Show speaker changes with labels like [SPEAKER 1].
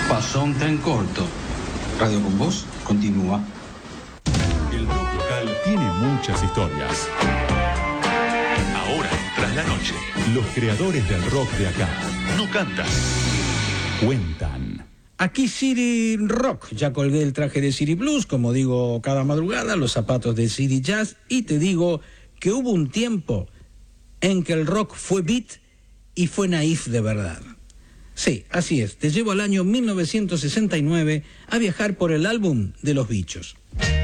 [SPEAKER 1] Pasó un tren corto. Radio con Voz continúa.
[SPEAKER 2] El rock local tiene muchas historias. Ahora, tras la noche, los creadores del rock de acá no cantan, cuentan.
[SPEAKER 3] Aquí City Rock, ya colgué el traje de City Blues, como digo cada madrugada, los zapatos de City Jazz, y te digo que hubo un tiempo en que el rock fue beat y fue naif de verdad. Sí, así es, te llevo al año 1969 a viajar por el álbum de Los Bichos.